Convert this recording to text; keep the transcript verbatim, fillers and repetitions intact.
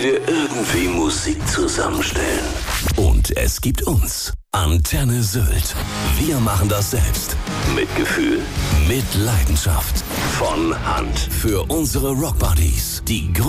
dir irgendwie Musik zusammenstellen. Und es gibt uns. Antenne Sylt. Wir machen das selbst. Mit Gefühl, Mit Leidenschaft. von Hand. Für unsere Rockbuddies. Die